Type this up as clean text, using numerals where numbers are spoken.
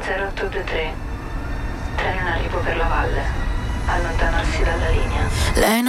0823. Treno in arrivo per la valle. Allontanarsi dalla linea. Lei